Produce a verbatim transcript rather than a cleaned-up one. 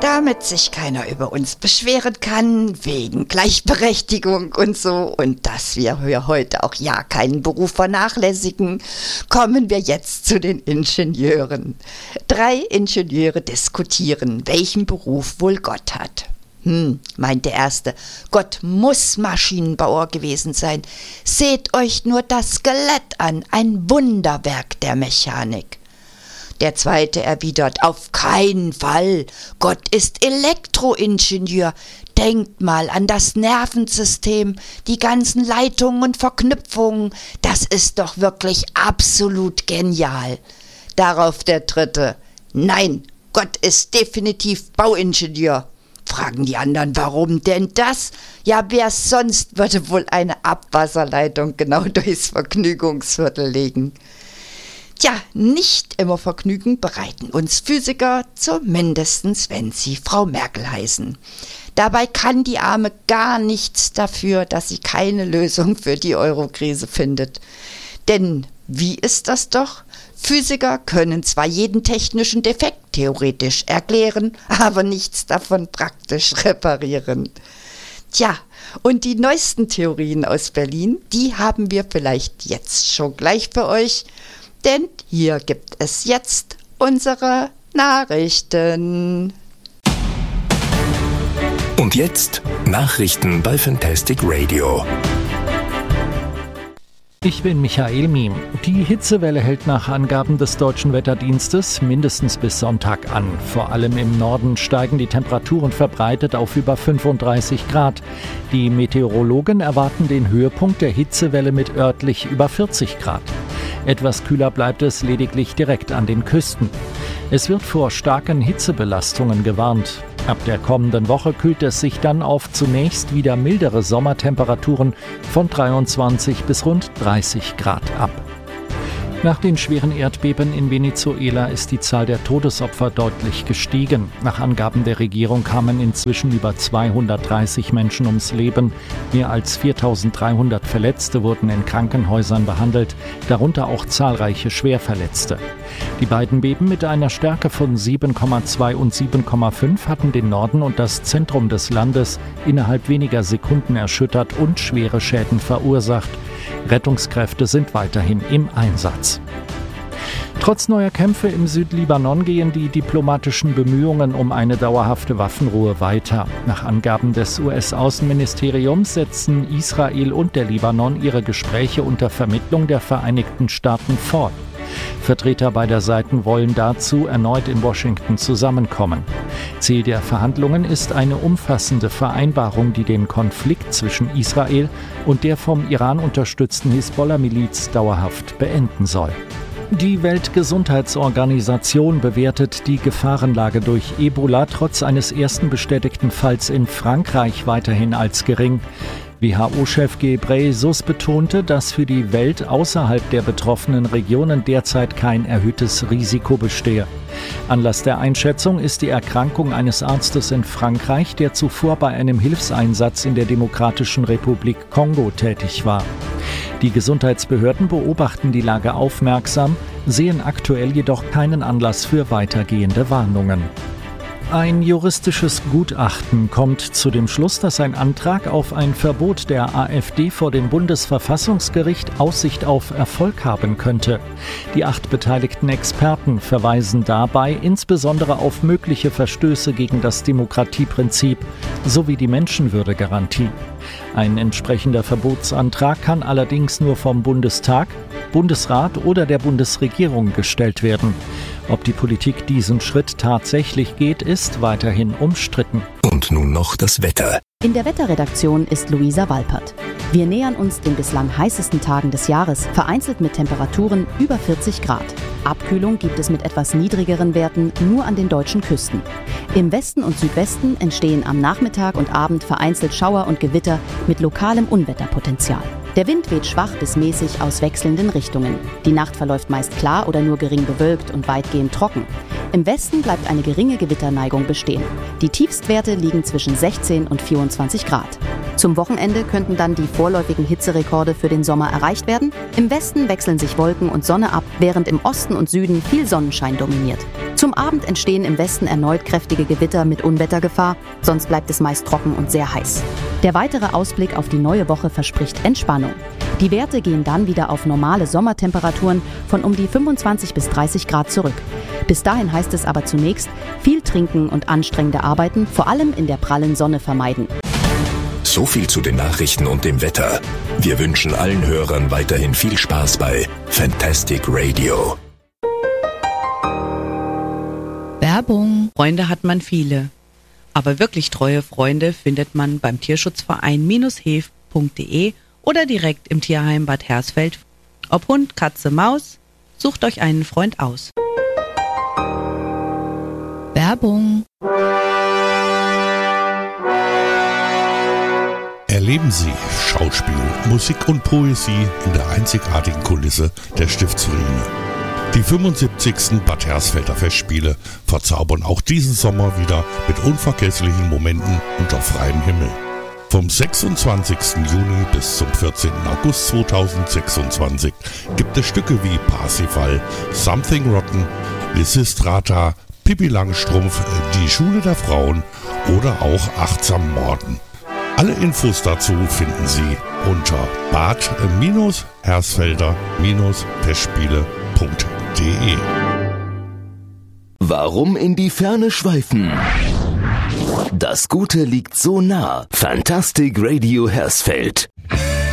damit sich keiner über uns beschweren kann, wegen Gleichberechtigung und so, und dass wir hier heute auch ja keinen Beruf vernachlässigen, kommen wir jetzt zu den Ingenieuren. Drei Ingenieure diskutieren, welchen Beruf wohl Gott hat. Hm, meint der Erste, Gott muss Maschinenbauer gewesen sein. Seht euch nur das Skelett an, ein Wunderwerk der Mechanik. Der Zweite erwidert, auf keinen Fall, Gott ist Elektroingenieur. Denkt mal an das Nervensystem, die ganzen Leitungen und Verknüpfungen, das ist doch wirklich absolut genial. Darauf der Dritte, nein, Gott ist definitiv Bauingenieur. Fragen die anderen, warum denn das? Ja, wer sonst würde wohl eine Abwasserleitung genau durchs Vergnügungsviertel legen? Tja, nicht immer Vergnügen bereiten uns Physiker, zumindest wenn sie Frau Merkel heißen. Dabei kann die Arme gar nichts dafür, dass sie keine Lösung für die Eurokrise findet. Denn wie ist das doch? Physiker können zwar jeden technischen Defekt theoretisch erklären, aber nichts davon praktisch reparieren. Tja, und die neuesten Theorien aus Berlin, die haben wir vielleicht jetzt schon gleich für euch, denn hier gibt es jetzt unsere Nachrichten. Und jetzt Nachrichten bei Fantastic Radio. Ich bin Michael Miem. Die Hitzewelle hält nach Angaben des Deutschen Wetterdienstes mindestens bis Sonntag an. Vor allem im Norden steigen die Temperaturen verbreitet auf über fünfunddreißig Grad. Die Meteorologen erwarten den Höhepunkt der Hitzewelle mit örtlich über vierzig Grad. Etwas kühler bleibt es lediglich direkt an den Küsten. Es wird vor starken Hitzebelastungen gewarnt. Ab der kommenden Woche kühlt es sich dann auf zunächst wieder mildere Sommertemperaturen von dreiundzwanzig bis rund dreißig Grad ab. Nach den schweren Erdbeben in Venezuela ist die Zahl der Todesopfer deutlich gestiegen. Nach Angaben der Regierung kamen inzwischen über zweihundertdreißig Menschen ums Leben. Mehr als viertausenddreihundert Verletzte wurden in Krankenhäusern behandelt, darunter auch zahlreiche Schwerverletzte. Die beiden Beben mit einer Stärke von sieben Komma zwei und sieben Komma fünf hatten den Norden und das Zentrum des Landes innerhalb weniger Sekunden erschüttert und schwere Schäden verursacht. Rettungskräfte sind weiterhin im Einsatz. Trotz neuer Kämpfe im Südlibanon gehen die diplomatischen Bemühungen um eine dauerhafte Waffenruhe weiter. Nach Angaben des U S-Außenministeriums setzen Israel und der Libanon ihre Gespräche unter Vermittlung der Vereinigten Staaten fort. Vertreter beider Seiten wollen dazu erneut in Washington zusammenkommen. Ziel der Verhandlungen ist eine umfassende Vereinbarung, die den Konflikt zwischen Israel und der vom Iran unterstützten Hisbollah-Miliz dauerhaft beenden soll. Die Weltgesundheitsorganisation bewertet die Gefahrenlage durch Ebola trotz eines ersten bestätigten Falls in Frankreich weiterhin als gering. W H O-Chef Ghebreyesus betonte, dass für die Welt außerhalb der betroffenen Regionen derzeit kein erhöhtes Risiko bestehe. Anlass der Einschätzung ist die Erkrankung eines Arztes in Frankreich, der zuvor bei einem Hilfseinsatz in der Demokratischen Republik Kongo tätig war. Die Gesundheitsbehörden beobachten die Lage aufmerksam, sehen aktuell jedoch keinen Anlass für weitergehende Warnungen. Ein juristisches Gutachten kommt zu dem Schluss, dass ein Antrag auf ein Verbot der AfD vor dem Bundesverfassungsgericht Aussicht auf Erfolg haben könnte. Die acht beteiligten Experten verweisen dabei insbesondere auf mögliche Verstöße gegen das Demokratieprinzip sowie die Menschenwürdegarantie. Ein entsprechender Verbotsantrag kann allerdings nur vom Bundestag, Bundesrat oder der Bundesregierung gestellt werden. Ob die Politik diesen Schritt tatsächlich geht, ist weiterhin umstritten. Und nun noch das Wetter. In der Wetterredaktion ist Luisa Walpert. Wir nähern uns den bislang heißesten Tagen des Jahres, vereinzelt mit Temperaturen über vierzig Grad. Abkühlung gibt es mit etwas niedrigeren Werten nur an den deutschen Küsten. Im Westen und Südwesten entstehen am Nachmittag und Abend vereinzelt Schauer und Gewitter mit lokalem Unwetterpotenzial. Der Wind weht schwach bis mäßig aus wechselnden Richtungen. Die Nacht verläuft meist klar oder nur gering bewölkt und weitgehend trocken. Im Westen bleibt eine geringe Gewitterneigung bestehen. Die Tiefstwerte liegen zwischen sechzehn und vierundzwanzig Grad. Zum Wochenende könnten dann die vorläufigen Hitzerekorde für den Sommer erreicht werden. Im Westen wechseln sich Wolken und Sonne ab, während im Osten und Süden viel Sonnenschein dominiert. Zum Abend entstehen im Westen erneut kräftige Gewitter mit Unwettergefahr, sonst bleibt es meist trocken und sehr heiß. Der weitere Ausblick auf die neue Woche verspricht Entspannung. Die Werte gehen dann wieder auf normale Sommertemperaturen von um die fünfundzwanzig bis dreißig Grad zurück. Bis dahin heißt es aber zunächst, viel trinken und anstrengende Arbeiten, vor allem in der prallen Sonne, vermeiden. So viel zu den Nachrichten und dem Wetter. Wir wünschen allen Hörern weiterhin viel Spaß bei Fantastic Radio. Werbung. Freunde hat man viele. Aber wirklich treue Freunde findet man beim Tierschutzverein hev punkt de oder direkt im Tierheim Bad Hersfeld. Ob Hund, Katze, Maus, sucht euch einen Freund aus. Werbung. Erleben Sie Schauspiel, Musik und Poesie in der einzigartigen Kulisse der Stiftsruine. Die fünfundsiebzigsten Bad Hersfelder Festspiele verzaubern auch diesen Sommer wieder mit unvergesslichen Momenten unter freiem Himmel. Vom sechsundzwanzigsten Juni bis zum vierzehnten August zweitausendsechsundzwanzig gibt es Stücke wie Parsifal, Something Rotten, Lysistrata, Pippi Langstrumpf, Die Schule der Frauen oder auch Achtsam Morden. Alle Infos dazu finden Sie unter bad hersfelder festspiele punkt de. Warum in die Ferne schweifen? Das Gute liegt so nah. Fantastic Radio Hersfeld.